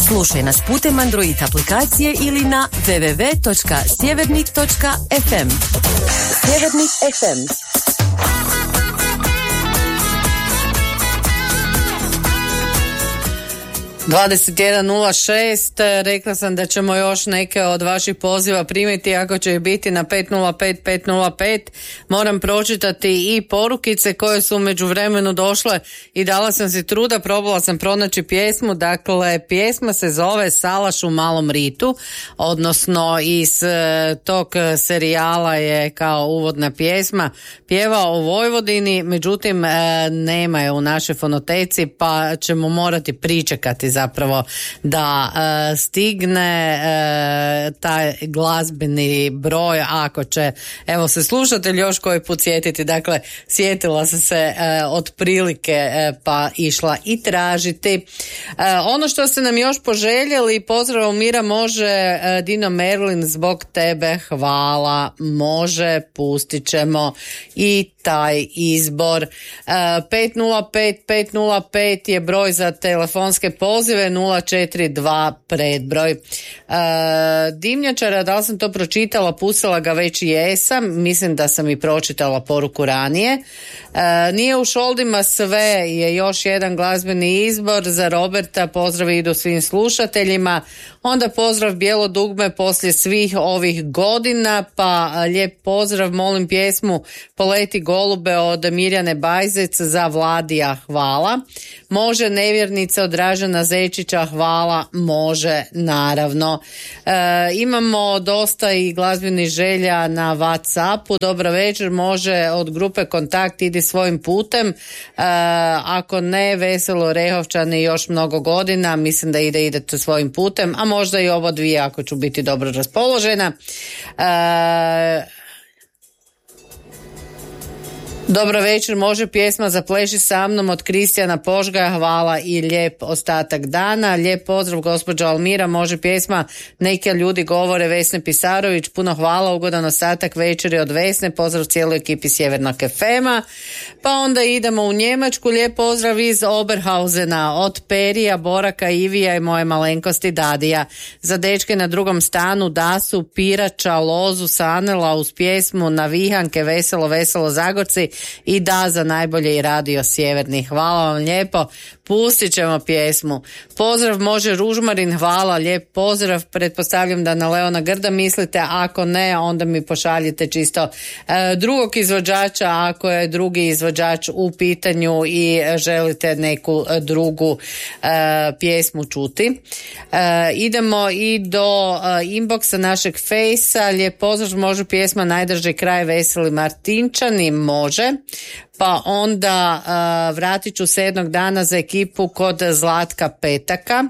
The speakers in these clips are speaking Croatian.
Slušaj nas putem Android aplikacije ili na www.sjevernik.fm. Sjevernik FM. 21.06, rekla sam da ćemo još neke od vaših poziva primiti, ako će ih biti na 505. Moram pročitati i porukice koje su u međuvremenu došle i dala sam si truda, probala sam pronaći pjesmu. Dakle, pjesma se zove Salaš u malom ritu, odnosno iz tog serijala je kao uvodna pjesma pjevao o Vojvodini, međutim nema je u našoj fonoteci, pa ćemo morati pričekati zapravo da stigne taj glazbeni broj, ako će evo se slušatelj još koji put sjetiti. Dakle, sjetila sam se otprilike pa išla i tražiti. Ono što ste nam još poželjeli, pozdrav Mira, može Dino Merlin, zbog tebe hvala, može, pustit ćemo i taj izbor. 505 je broj za telefonske pozive, 042 predbroj. Dimnjačara, da li sam to pročitala, pustila ga već i jesam, mislim da sam i pročitala poruku ranije. Nije u šoldima sve je još jedan glazbeni izbor za Roberta, pozdrav idu svim slušateljima. Onda pozdrav Bijelo dugme poslije svih ovih godina, pa lijep pozdrav, molim pjesmu Poleti golube od Mirjane Bajzec za Vladija, hvala. Može Nevjernica od Dražena Zečića, hvala, može, naravno. Imamo dosta i glazbenih želja na WhatsAppu. Dobro večer, može od grupe Kontakt, idi svojim putem. Ako ne, Veselo Rehovčani još mnogo godina, mislim da idete svojim putem, a možda i ovo dvije ako ću biti dobro raspoložena. Dobro večer, može pjesma Zapleši sa mnom od Kristijana Požga, hvala i lijep ostatak dana. Lijep pozdrav gospođo Almira, može pjesma Neke ljudi govore Vesne Pisarović, puno hvala, ugodan ostatak večeri od Vesne, pozdrav cijeloj ekipi Sjevernog FM-a. Pa onda idemo u Njemačku, lijep pozdrav iz Oberhausena od Perija, Boraka, Ivija i moje malenkosti Dadija. Za dečke na drugom stanu Dasu, Pirača, Lozu, Sanela uz pjesmu Navihanke, veselo, veselo Zagorci i da za najbolje i radio Sjeverni. Hvala vam lijepo, pustit ćemo pjesmu. Pozdrav može Ružmarin, hvala, lijep pozdrav, pretpostavljam da na Leona Grda mislite, ako ne onda mi pošaljite čisto drugog izvođača ako je drugi izvođač u pitanju i želite neku drugu pjesmu čuti. Idemo i do inboxa našeg fejsa, lijep pozdrav, može pjesma Najdrži kraj Veseli Martinčani, može. Pa onda vratit ću se jednog dana za ekipu kod Zlatka Petaka.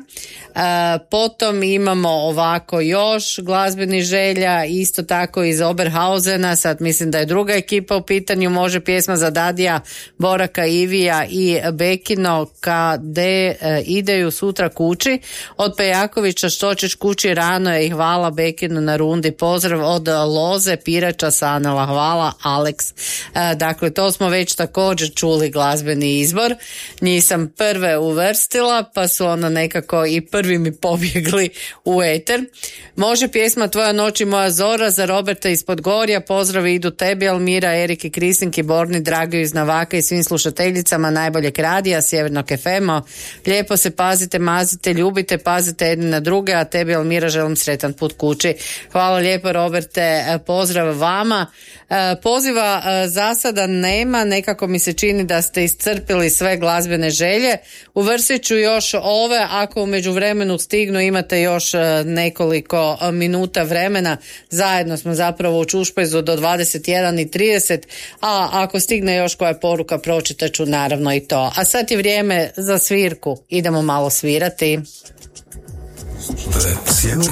Potom imamo ovako još glazbenih želja, isto tako iz Oberhausena, sad mislim da je druga ekipa u pitanju, može pjesma za Dadija, Boraka, Ivija i Bekino kad ideju sutra kući. Od Pejakovića što ćeš kući rano je i hvala Bekinu na rundi. Pozdrav od Loze, Pirača, Sanela, hvala Aleks. Dakle, to smo već također čuli glazbeni izbor. Njih sam prve uvrstila, pa su ono nekako i prvi mi pobjegli u eter. Može pjesma Tvoja noć i moja zora za Roberta iz Podgorja. Pozdravi idu tebi, Almira, Eriki, Kristinki, Borni, Dragi iz Navaka i svim slušateljicama najboljeg radija Sjevernog FM-a. Lijepo se pazite, mazite, ljubite, pazite jedni na druge, a tebi, Almira, želim sretan put kući. Hvala lijepo, Roberte, pozdrav vama. Poziva za sada nema, nekako mi se čini da ste iscrpili sve glazbene želje. Uvrstit ću još ove, ako u međuvremenu stignu, imate još nekoliko minuta vremena. Zajedno smo zapravo u Čušpajzu do 21:30, a ako stigne još koja poruka, pročitat ću naravno i to. A sad je vrijeme za svirku, idemo malo svirati.